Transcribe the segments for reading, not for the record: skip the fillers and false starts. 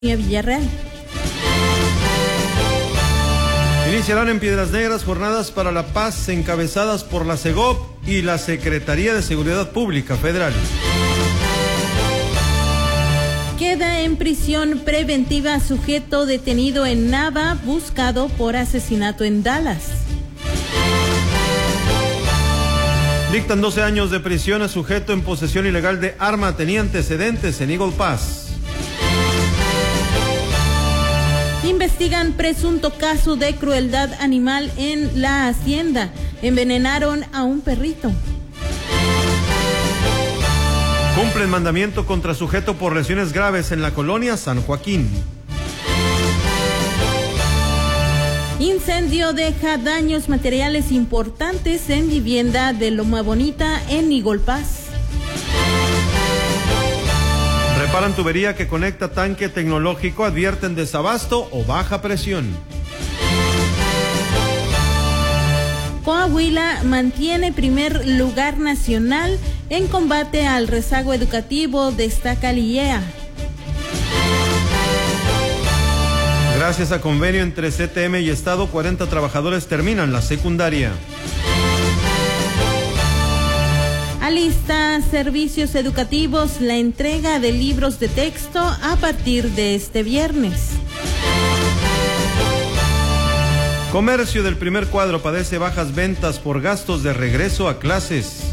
Villarreal. Iniciarán en Piedras Negras jornadas para la paz encabezadas por la CEGOP y la Secretaría de Seguridad Pública Federal. Queda en prisión preventiva sujeto detenido en Nava, buscado por asesinato en Dallas. Dictan 12 años de prisión a sujeto en posesión ilegal de arma, tenía antecedentes en Eagle Pass. Investigan presunto caso de crueldad animal en la hacienda. Envenenaron a un perrito. Cumplen mandamiento contra sujeto por lesiones graves en la colonia San Joaquín. Incendio deja daños materiales importantes en vivienda de Loma Bonita en Eagle Pass. Reparan tubería que conecta tanque tecnológico, advierten desabasto o baja presión. Coahuila mantiene primer lugar nacional en combate al rezago educativo, destaca LIEA. Gracias a convenio entre CTM y Estado, 40 trabajadores terminan la secundaria. Alista servicios educativos la entrega de libros de texto a partir de este viernes. Comercio del primer cuadro padece bajas ventas por gastos de regreso a clases.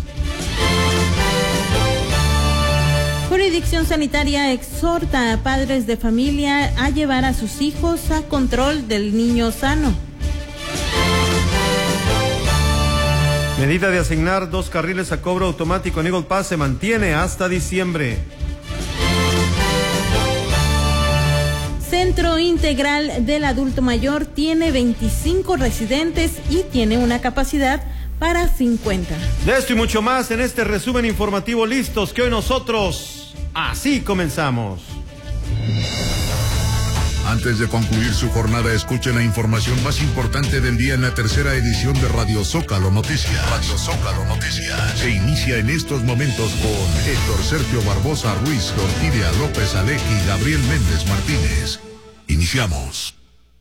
Jurisdicción sanitaria exhorta a padres de familia a llevar a sus hijos a control del niño sano. Medida de asignar 2 carriles a cobro automático en Eagle Pass se mantiene hasta diciembre. Centro Integral del Adulto Mayor tiene 25 residentes y tiene una capacidad para 50. De esto y mucho más en este resumen informativo, listos que hoy nosotros así comenzamos. Antes de concluir su jornada, escuchen la información más importante del día en la tercera edición de Radio Zócalo Noticias. Radio Zócalo Noticias. Se inicia en estos momentos con Héctor Sergio Barbosa Ruiz, Orquídea López Alec y Gabriel Méndez Martínez. Iniciamos.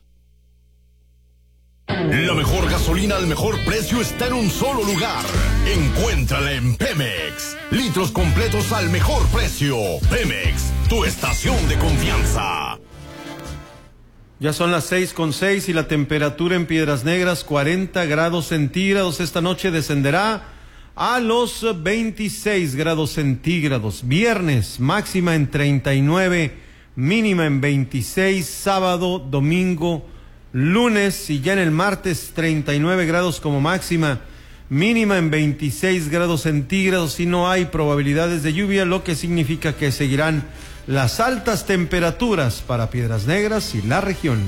La mejor gasolina al mejor precio está en un solo lugar. Encuéntrala en Pemex. Litros completos al mejor precio. Pemex, tu estación de confianza. Ya son las 6:06 y la temperatura en Piedras Negras 40 grados centígrados. Esta noche descenderá a los 26 grados centígrados. Viernes máxima en 39, mínima en 26, sábado, domingo, lunes y ya en el martes 39 grados como máxima, mínima en 26 grados centígrados y no hay probabilidades de lluvia, lo que significa que seguirán las altas temperaturas para Piedras Negras y la región.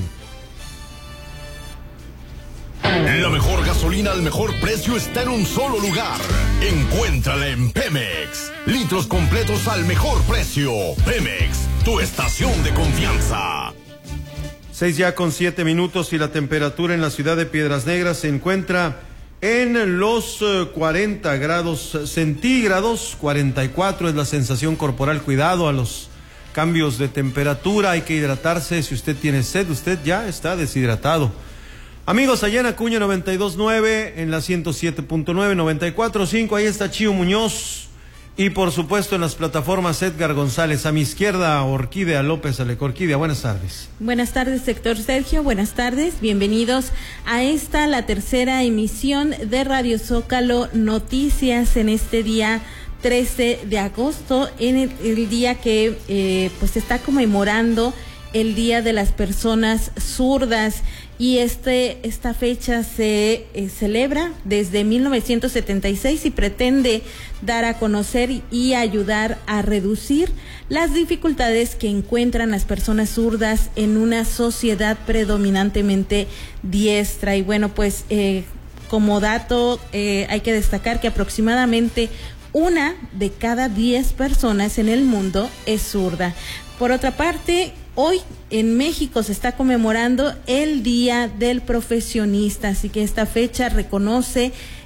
La mejor gasolina al mejor precio está en un solo lugar. Encuéntrala en Pemex. Litros completos al mejor precio. Pemex, tu estación de confianza. 6:07 y la temperatura en la ciudad de Piedras Negras se encuentra en los 40 grados centígrados, 44 es la sensación corporal. Cuidado a los cambios de temperatura, hay que hidratarse. Si usted tiene sed, usted ya está deshidratado. Amigos, allá en Acuña 92.9, en la 107.9, 94.5, ahí está Chío Muñoz. Y por supuesto en las plataformas Edgar González. A mi izquierda, Orquídea López Alec. Orquídea, buenas tardes. Buenas tardes, Héctor Sergio. Buenas tardes. Bienvenidos a esta, la tercera emisión de Radio Zócalo Noticias en este día 13 de agosto, en el día que pues está conmemorando el Día de las Personas Zurdas. Y esta fecha se celebra desde 1976 y pretende dar a conocer y ayudar a reducir las dificultades que encuentran las personas zurdas en una sociedad predominantemente diestra. Y bueno, pues como dato hay que destacar que aproximadamente 1 de cada 10 personas en el mundo es zurda. Por otra parte, hoy en México se está conmemorando el Día del Profesionista, así que esta fecha reconoce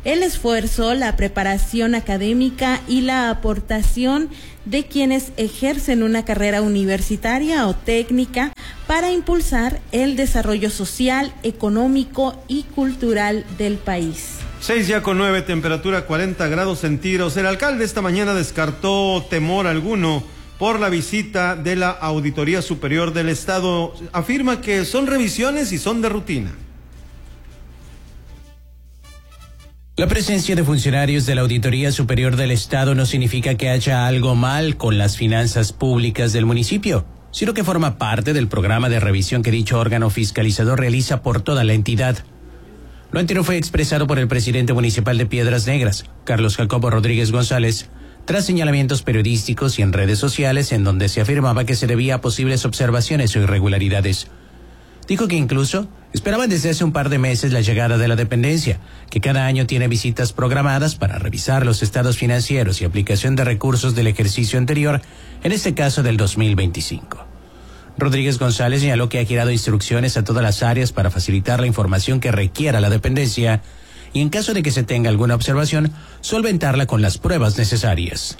el esfuerzo, la preparación académica y la aportación de quienes ejercen una carrera universitaria o técnica para impulsar el desarrollo social, económico y cultural del país. 6:09, temperatura 40 grados centígrados. El alcalde esta mañana descartó temor alguno por la visita de la Auditoría Superior del Estado. Afirma que son revisiones y son de rutina. La presencia de funcionarios de la Auditoría Superior del Estado no significa que haya algo mal con las finanzas públicas del municipio, sino que forma parte del programa de revisión que dicho órgano fiscalizador realiza por toda la entidad. Lo anterior fue expresado por el presidente municipal de Piedras Negras, Carlos Jacobo Rodríguez González, tras señalamientos periodísticos y en redes sociales en donde se afirmaba que se debía a posibles observaciones o irregularidades. Dijo que incluso esperaban desde hace un par de meses la llegada de la dependencia, que cada año tiene visitas programadas para revisar los estados financieros y aplicación de recursos del ejercicio anterior, en este caso del 2025. Rodríguez González señaló que ha girado instrucciones a todas las áreas para facilitar la información que requiera la dependencia y en caso de que se tenga alguna observación, solventarla con las pruebas necesarias.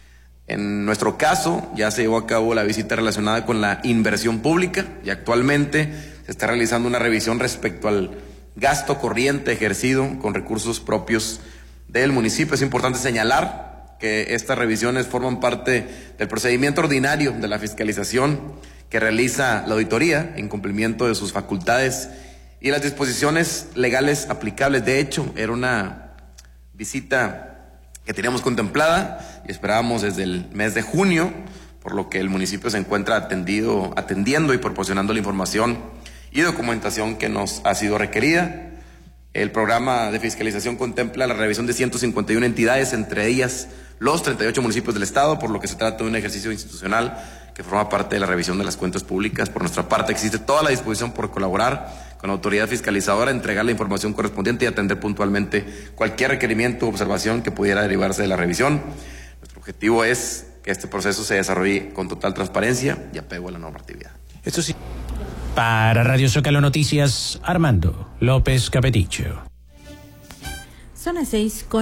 En nuestro caso, ya se llevó a cabo la visita relacionada con la inversión pública y actualmente se está realizando una revisión respecto al gasto corriente ejercido con recursos propios del municipio. Es importante señalar que estas revisiones forman parte del procedimiento ordinario de la fiscalización que realiza la auditoría en cumplimiento de sus facultades y las disposiciones legales aplicables. De hecho, era una visita que teníamos contemplada y esperábamos desde el mes de junio, por lo que el municipio se encuentra atendiendo y proporcionando la información y documentación que nos ha sido requerida. El programa de fiscalización contempla la revisión de 151 entidades, entre ellas los 38 municipios del estado, por lo que se trata de un ejercicio institucional que forma parte de la revisión de las cuentas públicas. Por nuestra parte, existe toda la disposición por colaborar con la autoridad fiscalizadora, entregar la información correspondiente y atender puntualmente cualquier requerimiento o observación que pudiera derivarse de la revisión. Nuestro objetivo es que este proceso se desarrolle con total transparencia y apego a la normatividad. Esto sí. Para Radio Zócalo Noticias, Armando López Capeticho. Son las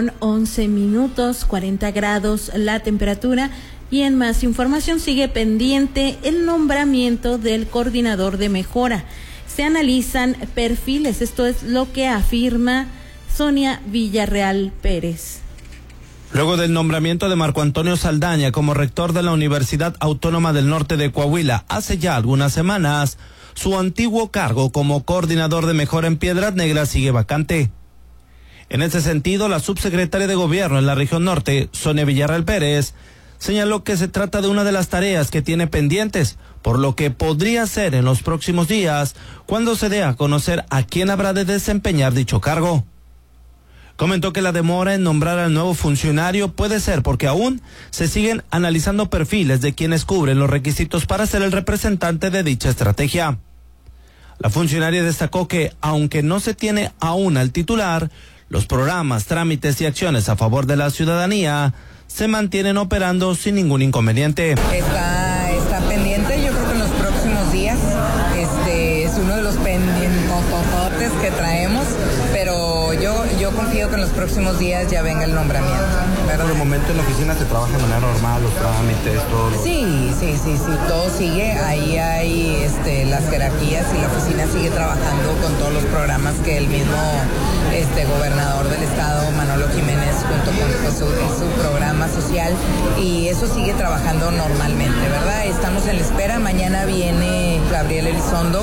6:11, 40 grados la temperatura. Y en más información sigue pendiente el nombramiento del coordinador de mejora. Se analizan perfiles, esto es lo que afirma Sonia Villarreal Pérez. Luego del nombramiento de Marco Antonio Saldaña como rector de la Universidad Autónoma del Norte de Coahuila hace ya algunas semanas, su antiguo cargo como coordinador de mejora en Piedras Negras sigue vacante. En ese sentido, la subsecretaria de Gobierno en la región norte, Sonia Villarreal Pérez, señaló que se trata de una de las tareas que tiene pendientes, por lo que podría ser en los próximos días cuando se dé a conocer a quién habrá de desempeñar dicho cargo. Comentó que la demora en nombrar al nuevo funcionario puede ser porque aún se siguen analizando perfiles de quienes cubren los requisitos para ser el representante de dicha estrategia. La funcionaria destacó que, aunque no se tiene aún al titular, los programas, trámites y acciones a favor de la ciudadanía se mantienen operando sin ningún inconveniente. Está pendiente, yo creo que en los próximos días, es uno de los pendientes que traemos, pero yo confío que en los próximos días ya venga el nombramiento, ¿verdad? Por el momento en la oficina se trabaja de manera normal, los trámites, todo. Sí, todo sigue, ahí hay las jerarquías y la oficina sigue trabajando con todos los programas que el mismo gobernador del estado, Manolo Jiménez, junto con su programa social, y eso sigue trabajando normalmente, ¿verdad? Estamos en la espera, mañana viene Gabriel Elizondo,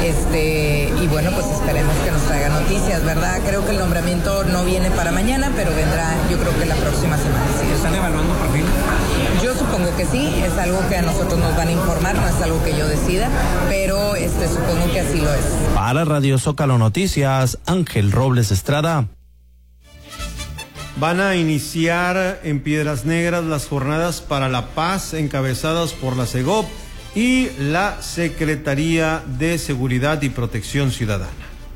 y bueno, pues esperemos que nos traiga noticias, ¿verdad? Creo que el nombramiento no viene para mañana, pero vendrá, yo creo que la próxima semana. ¿Sí? ¿Están evaluando perfil? Yo supongo que sí, es algo que a nosotros nos van a informar, no es algo que yo decida, pero supongo que así lo es. Para Radio Zócalo Noticias, Ángel Robles Estrada. Van a iniciar en Piedras Negras las jornadas para la paz encabezadas por la CEGOP y la Secretaría de Seguridad y Protección Ciudadana.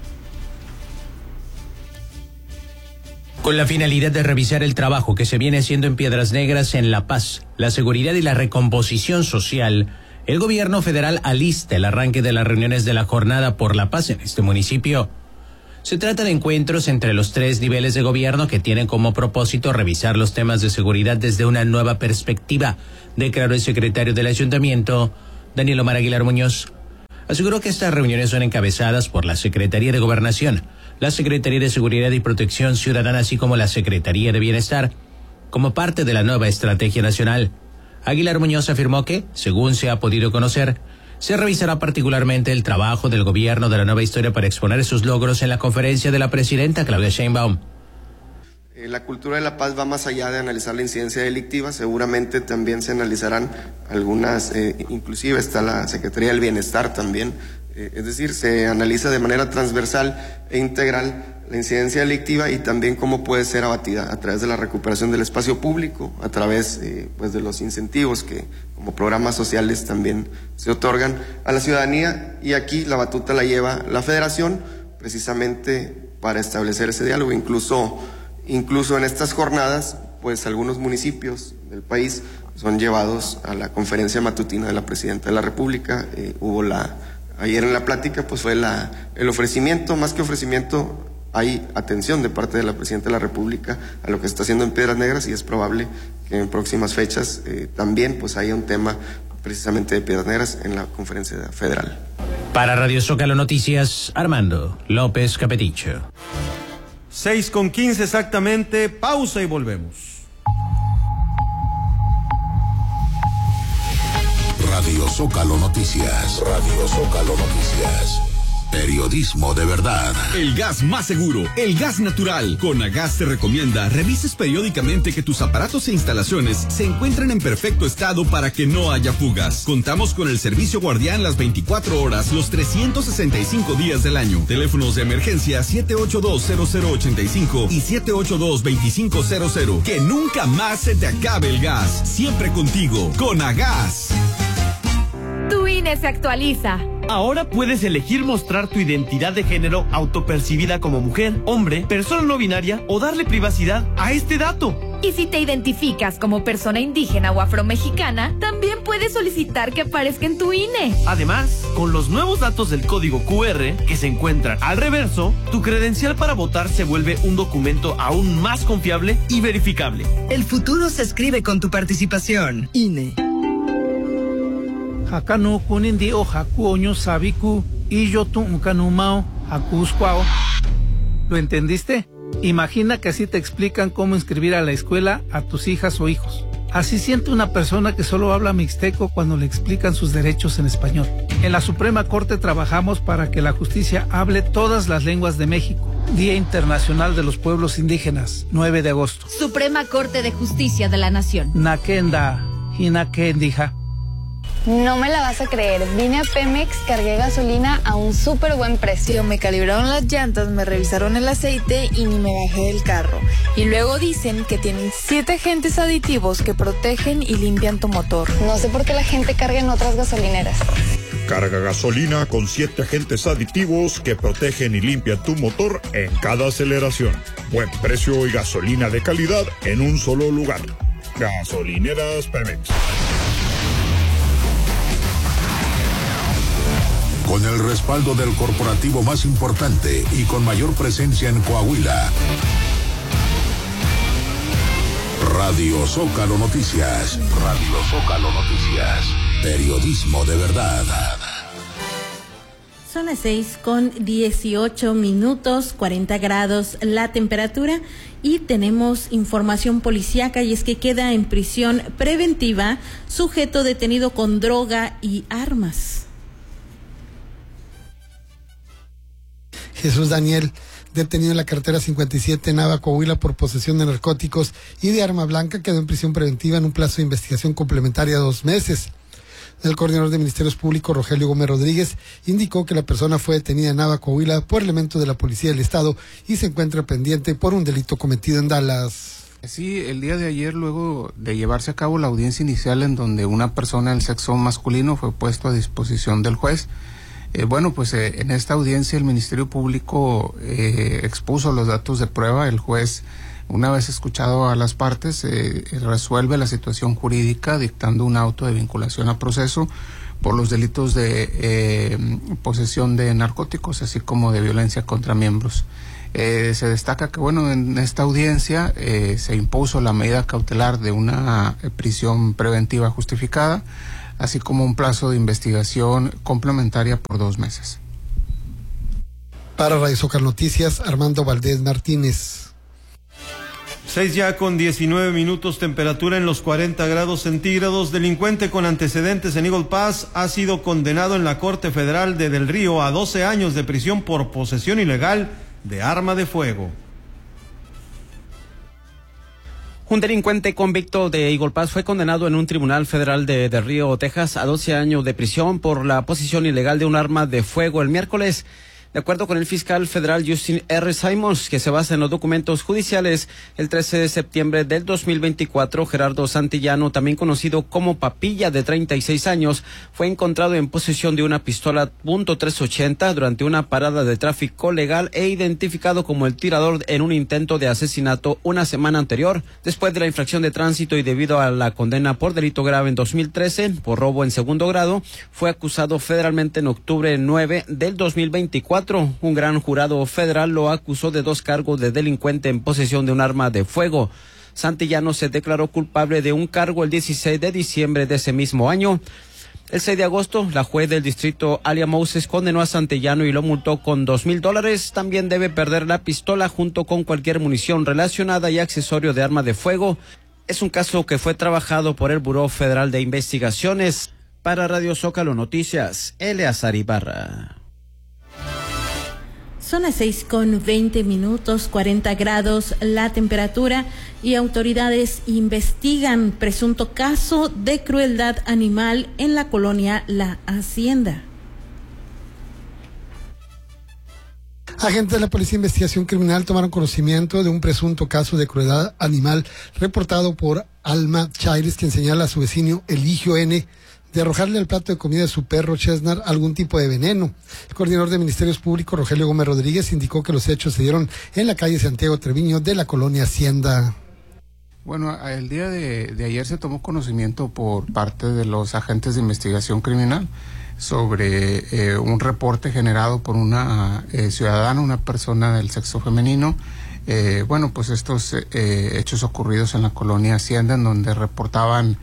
Con la finalidad de revisar el trabajo que se viene haciendo en Piedras Negras en la paz, la seguridad y la recomposición social, el gobierno federal alista el arranque de las reuniones de la Jornada por la Paz en este municipio. Se trata de encuentros entre los 3 niveles de gobierno que tienen como propósito revisar los temas de seguridad desde una nueva perspectiva, declaró el secretario del ayuntamiento, Daniel Omar Aguilar Muñoz. Aseguró que estas reuniones son encabezadas por la Secretaría de Gobernación, la Secretaría de Seguridad y Protección Ciudadana, así como la Secretaría de Bienestar, como parte de la nueva estrategia nacional. Aguilar Muñoz afirmó que, según se ha podido conocer, se revisará particularmente el trabajo del gobierno de la nueva historia para exponer sus logros en la conferencia de la presidenta Claudia Sheinbaum. La cultura de la paz va más allá de analizar la incidencia delictiva, seguramente también se analizarán algunas, inclusive está la Secretaría del Bienestar también, es decir, se analiza de manera transversal e integral la incidencia delictiva y también cómo puede ser abatida a través de la recuperación del espacio público, a través pues de los incentivos que como programas sociales también se otorgan a la ciudadanía, y aquí la batuta la lleva la Federación precisamente para establecer ese diálogo. Incluso en estas jornadas, pues algunos municipios del país son llevados a la conferencia matutina de la Presidenta de la República. Ayer en la plática pues fue el ofrecimiento, más que ofrecimiento, hay atención de parte de la Presidenta de la República a lo que se está haciendo en Piedras Negras, y es probable que en próximas fechas también pues haya un tema precisamente de Piedras Negras en la conferencia federal. Para Radio Zócalo Noticias, Armando López Capeticho. 6:15 exactamente, pausa y volvemos. Radio Zócalo Noticias. Radio Zócalo Noticias. Periodismo de verdad. El gas más seguro, el gas natural. Conagas te recomienda revises periódicamente que tus aparatos e instalaciones se encuentren en perfecto estado para que no haya fugas. Contamos con el servicio guardián las 24 horas, los 365 días del año. Teléfonos de emergencia 782-0085 y 782-2500. Que nunca más se te acabe el gas. Siempre contigo. Conagas. Tu INE se actualiza. Ahora puedes elegir mostrar tu identidad de género autopercibida como mujer, hombre, persona no binaria o darle privacidad a este dato. Y si te identificas como persona indígena o afromexicana, también puedes solicitar que aparezca en tu INE. Además, con los nuevos datos del código QR que se encuentran al reverso, tu credencial para votar se vuelve un documento aún más confiable y verificable. El futuro se escribe con tu participación. INE. Hakanu kunindi o haku oño sabiku y yo tu unkanumao hakusquao. ¿Lo entendiste? Imagina que así te explican cómo inscribir a la escuela a tus hijas o hijos. Así siente una persona que solo habla mixteco cuando le explican sus derechos en español. En la Suprema Corte trabajamos para que la justicia hable todas las lenguas de México. Día Internacional de los Pueblos Indígenas, 9 de agosto. Suprema Corte de Justicia de la Nación. Nakenda, hinakendija. No me la vas a creer, vine a Pemex, cargué gasolina a un súper buen precio. Me calibraron las llantas, me revisaron el aceite y ni me bajé del carro. Y luego dicen que tienen 7 agentes aditivos que protegen y limpian tu motor. No sé por qué la gente carga en otras gasolineras. Carga gasolina con 7 agentes aditivos que protegen y limpian tu motor en cada aceleración. Buen precio y gasolina de calidad en un solo lugar. Gasolineras Pemex. Con el respaldo del corporativo más importante y con mayor presencia en Coahuila. Radio Zócalo Noticias. Radio Zócalo Noticias. Periodismo de verdad. Son las 6:18, 40 grados la temperatura, y tenemos información policíaca, y es que queda en prisión preventiva sujeto detenido con droga y armas. Jesús Daniel, detenido en la carretera 57 en Nava, Coahuila, por posesión de narcóticos y de arma blanca, quedó en prisión preventiva en un plazo de investigación complementaria de 2 meses. El coordinador de Ministerios Públicos, Rogelio Gómez Rodríguez, indicó que la persona fue detenida en Nava, Coahuila, por elementos de la Policía del Estado y se encuentra pendiente por un delito cometido en Dallas. Sí, el día de ayer, luego de llevarse a cabo la audiencia inicial en donde una persona del sexo masculino fue puesto a disposición del juez, en esta audiencia el Ministerio Público expuso los datos de prueba. El juez, una vez escuchado a las partes, resuelve la situación jurídica dictando un auto de vinculación a proceso por los delitos de posesión de narcóticos, así como de violencia contra miembros. Se destaca que, bueno, en esta audiencia se impuso la medida cautelar de una prisión preventiva justificada, así como un plazo de investigación complementaria por 2 meses. Para Radio Zócalo Noticias, Armando Valdés Martínez. 6:19, temperatura en los 40 grados centígrados. Delincuente con antecedentes en Eagle Pass ha sido condenado en la Corte Federal de Del Río a 12 años de prisión por posesión ilegal de arma de fuego. Un delincuente convicto de Eagle Pass fue condenado en un tribunal federal de Del Río, Texas, a 12 años de prisión por la posesión ilegal de un arma de fuego el miércoles. De acuerdo con el fiscal federal Justin R. Simons, que se basa en los documentos judiciales, el 13 de septiembre del 2024, Gerardo Santillano, también conocido como Papilla, de 36 años, fue encontrado en posesión de una pistola .380 durante una parada de tráfico legal e identificado como el tirador en un intento de asesinato una semana anterior. Después de la infracción de tránsito y debido a la condena por delito grave en 2013 por robo en segundo grado, fue acusado federalmente en octubre 9 del 2024. Un gran jurado federal lo acusó de 2 cargos de delincuente en posesión de un arma de fuego. Santillano se declaró culpable de un cargo el 16 de diciembre de ese mismo año. El 6 de agosto, la juez del distrito Alia Moses condenó a Santillano y lo multó con $2,000. También debe perder la pistola junto con cualquier munición relacionada y accesorio de arma de fuego. Es un caso que fue trabajado por el Buró Federal de Investigaciones. Para Radio Zócalo Noticias, Eleazar Ibarra. Son las 6:20, 40 grados la temperatura, y autoridades investigan presunto caso de crueldad animal en la colonia La Hacienda. Agentes de la Policía de Investigación Criminal tomaron conocimiento de un presunto caso de crueldad animal reportado por Alma Chávez, quien señala a su vecino Eligio N. de arrojarle al plato de comida de su perro Chesnar algún tipo de veneno. El coordinador de Ministerios Públicos, Rogelio Gómez Rodríguez, indicó que los hechos se dieron en la calle Santiago Treviño de la colonia Hacienda. Bueno, el día de ayer se tomó conocimiento por parte de los agentes de investigación criminal sobre un reporte generado por una ciudadana, una persona del sexo femenino. Bueno, pues estos hechos ocurridos en la colonia Hacienda, en donde reportaban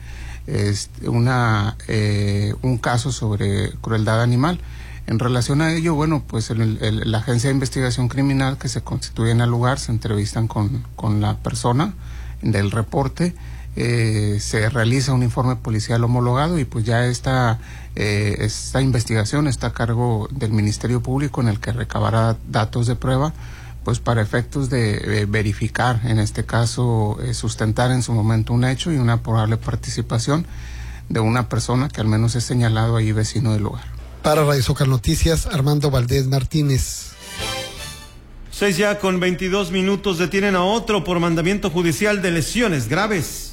un caso sobre crueldad animal. En relación a ello, bueno, pues la agencia de investigación criminal que se constituye en el lugar se entrevistan con la persona del reporte, se realiza un informe policial homologado y pues ya esta investigación está a cargo del Ministerio Público, en el que recabará datos de prueba, pues para efectos de verificar, en este caso, sustentar en su momento un hecho y una probable participación de una persona que al menos es señalado ahí vecino del lugar. Para Radio Zócalo Noticias, Armando Valdés Martínez. 6:22, detienen a otro por mandamiento judicial de lesiones graves.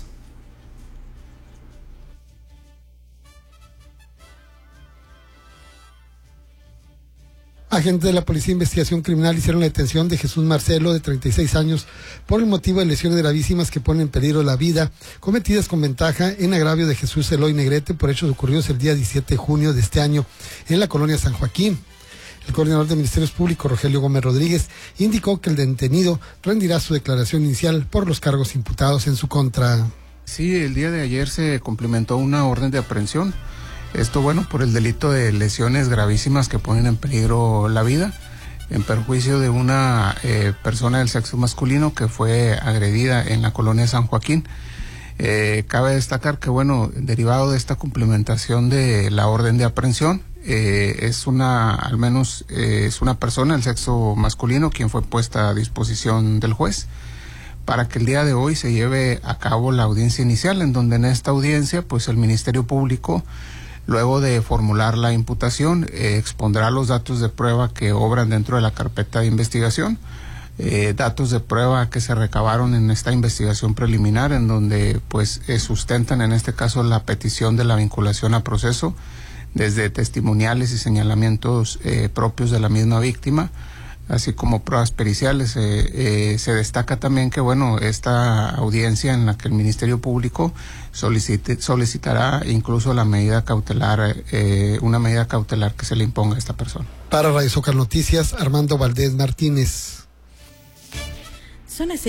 Agentes de la Policía de Investigación Criminal hicieron la detención de Jesús Marcelo, de 36 años, por el motivo de lesiones gravísimas que ponen en peligro la vida, cometidas con ventaja en agravio de Jesús Eloy Negrete por hechos ocurridos el día 17 de junio de este año en la colonia San Joaquín. El coordinador de Ministerios Públicos, Rogelio Gómez Rodríguez, indicó que el detenido rendirá su declaración inicial por los cargos imputados en su contra. Sí, el día de ayer se cumplimentó una orden de aprehensión. Esto, bueno, por el delito de lesiones gravísimas que ponen en peligro la vida, en perjuicio de una persona del sexo masculino que fue agredida en la colonia San Joaquín. Cabe destacar que, bueno, derivado de esta cumplimentación de la orden de aprehensión, es una persona del sexo masculino quien fue puesta a disposición del juez para que el día de hoy se lleve a cabo la audiencia inicial, en donde en esta audiencia, pues el Ministerio Público, luego de formular la imputación, expondrá los datos de prueba que obran dentro de la carpeta de investigación, datos de prueba que se recabaron en esta investigación preliminar, en donde pues sustentan en este caso la petición de la vinculación a proceso, desde testimoniales y señalamientos propios de la misma víctima, así como pruebas periciales. Se destaca también que, bueno, esta audiencia en la que el Ministerio Público solicitará incluso la medida cautelar, una medida cautelar que se le imponga a esta persona. Para Radio Zócalo Noticias, Armando Valdés Martínez. Son las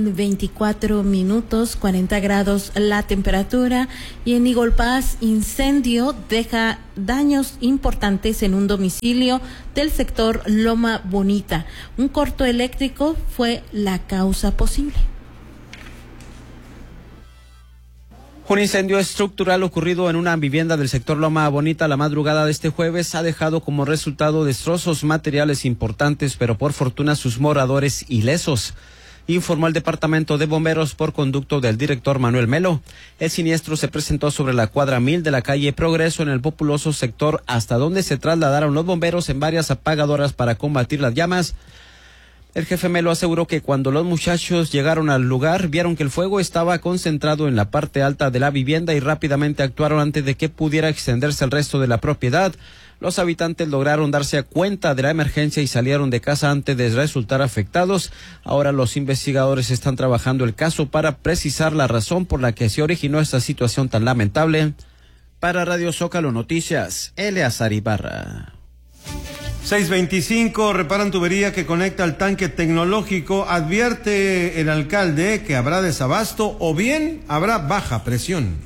6:24, 40 grados la temperatura, y en Igolpaz, incendio deja daños importantes en un domicilio del sector Loma Bonita. Un corto eléctrico fue la causa posible. Un incendio estructural ocurrido en una vivienda del sector Loma Bonita la madrugada de este jueves ha dejado como resultado destrozos materiales importantes, pero por fortuna sus moradores ilesos, informó el Departamento de Bomberos por conducto del director Manuel Melo. El siniestro se presentó sobre la cuadra 1000 de la calle Progreso en el populoso sector, hasta donde se trasladaron los bomberos en varias apagadoras para combatir las llamas. El jefe Melo aseguró que cuando los muchachos llegaron al lugar, vieron que el fuego estaba concentrado en la parte alta de la vivienda y rápidamente actuaron antes de que pudiera extenderse al resto de la propiedad. Los habitantes lograron darse cuenta de la emergencia y salieron de casa antes de resultar afectados. Ahora los investigadores están trabajando el caso para precisar la razón por la que se originó esta situación tan lamentable. Para Radio Zócalo Noticias, Eleazar Ibarra. 6:25, reparan tubería que conecta al tanque tecnológico. Advierte el alcalde que habrá desabasto o bien habrá baja presión.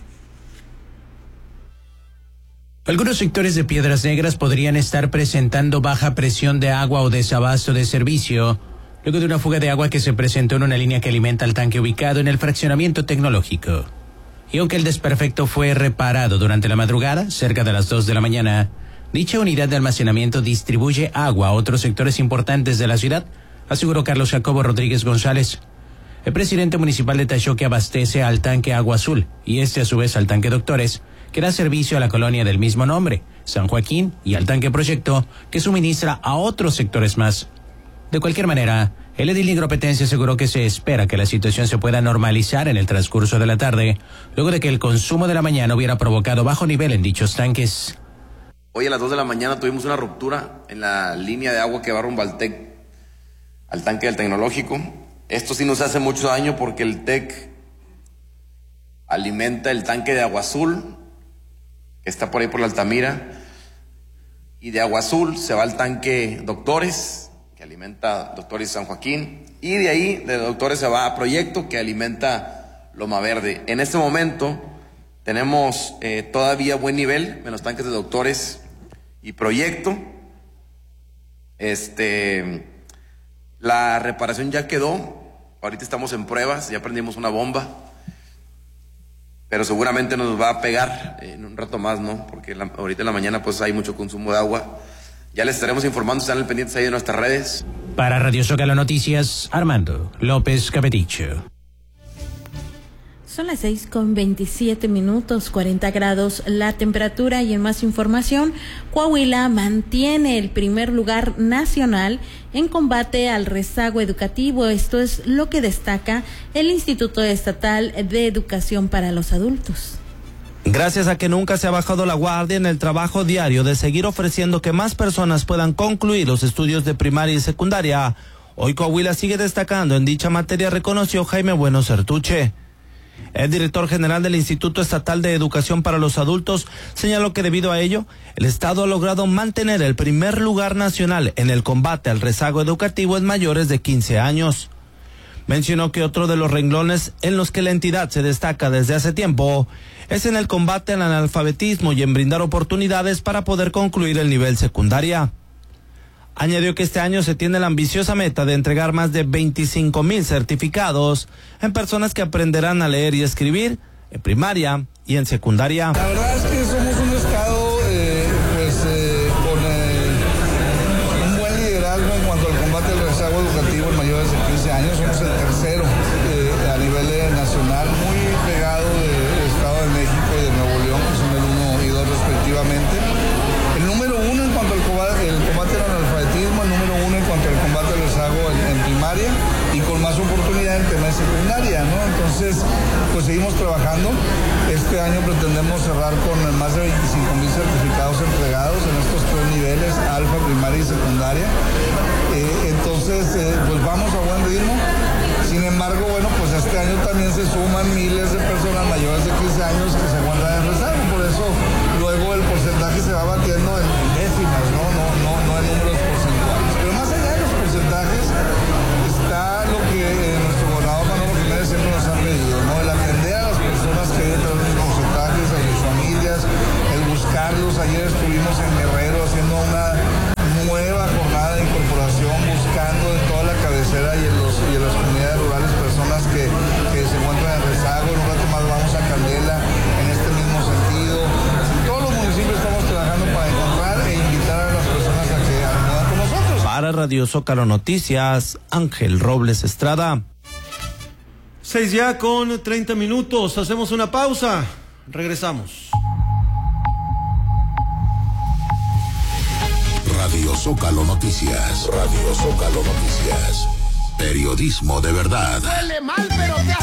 Algunos sectores de Piedras Negras podrían estar presentando baja presión de agua o desabasto de servicio, luego de una fuga de agua que se presentó en una línea que alimenta el tanque ubicado en el fraccionamiento tecnológico. Y aunque el desperfecto fue reparado durante la madrugada, cerca de las 2 de la mañana, dicha unidad de almacenamiento distribuye agua a otros sectores importantes de la ciudad, aseguró Carlos Jacobo Rodríguez González. El presidente municipal detalló que abastece al tanque Agua Azul y a su vez al tanque Doctores, que da servicio a la colonia del mismo nombre, San Joaquín, y al tanque Proyecto, que suministra a otros sectores más. De cualquier manera, el edil Nigropetense aseguró que se espera que la situación se pueda normalizar en el transcurso de la tarde, luego de que el consumo de la mañana hubiera provocado bajo nivel en dichos tanques. Hoy a las 2 de la mañana tuvimos una ruptura en la línea de agua que va rumbo al TEC, al tanque del tecnológico. Esto sí nos hace mucho daño porque el TEC alimenta el tanque de Agua Azul, que está por ahí por la Altamira, y de Agua Azul se va al tanque Doctores, que alimenta Doctores San Joaquín, y de ahí de Doctores se va a Proyecto, que alimenta Loma Verde. En este momento tenemos todavía buen nivel en los tanques de Doctores y Proyecto. La reparación ya quedó, ahorita estamos en pruebas, ya prendimos una bomba, pero seguramente nos va a pegar en un rato más, ¿no? Porque ahorita en la mañana pues hay mucho consumo de agua. Ya les estaremos informando, están al pendientes ahí de nuestras redes. Para Radio Zócalo Noticias, Armando López Capeticho. Son las 6:27, 40 grados la temperatura, y en más información, Coahuila mantiene el primer lugar nacional en combate al rezago educativo. Esto es lo que destaca el Instituto Estatal de Educación para los Adultos. Gracias a que nunca se ha bajado la guardia en el trabajo diario de seguir ofreciendo que más personas puedan concluir los estudios de primaria y secundaria, hoy Coahuila sigue destacando en dicha materia, reconoció Jaime Bueno Certuche. El director general del Instituto Estatal de Educación para los Adultos señaló que debido a ello, el Estado ha logrado mantener el primer lugar nacional en el combate al rezago educativo en mayores de 15 años. Mencionó que otro de los renglones en los que la entidad se destaca desde hace tiempo es en el combate al analfabetismo y en brindar oportunidades para poder concluir el nivel secundaria. Añadió que este año se tiene la ambiciosa meta de entregar más de 25,000 certificados en personas que aprenderán a leer y escribir en primaria y en secundaria. La verdad es que somos un estado con un buen liderazgo en cuanto al combate al rezago educativo en mayores de 15 años. Somos el tercero a nivel nacional, muy pegado del Estado de México y de Nuevo León, que son el 1 y 2 respectivamente. El número 1 en cuanto al combate al analfabetismo, el número 1 en cuanto al combate al rezago en primaria, y con más oportunidad en tema de secundaria, ¿no? Entonces, pues seguimos trabajando. Este año pretendemos cerrar con más de 25,000 certificados entregados en estos 3 niveles, alfa, primaria y secundaria. Entonces, pues vamos a buen ritmo. Sin embargo, bueno, pues este año también se suman miles de personas mayores de 15 años que se encuentran en rezago. Por eso luego el porcentaje se va batiendo en décimas, no en números porcentuales. Pero más allá de los porcentajes está lo que nuestro gobernador Manolo Jiménez siempre nos ha pedido, ¿no? El atender a las personas que hay detrás de los porcentajes, a sus familias, el buscarlos. Ayer estuvimos en Guerrero haciendo una nueva jornada de incorporación, buscando en toda la cabecera y en las comunidades rurales personas que se encuentran en rezago. En un rato más vamos a Candela en este mismo sentido. En todos los municipios estamos trabajando para encontrar e invitar a las personas a que acudan con nosotros. Para Radio Zócalo Noticias, Ángel Robles Estrada. 6 ya con 30 minutos. Hacemos una pausa. Regresamos. Radio Zócalo Noticias. Radio Zócalo Noticias. Periodismo de verdad. Huele mal, pero te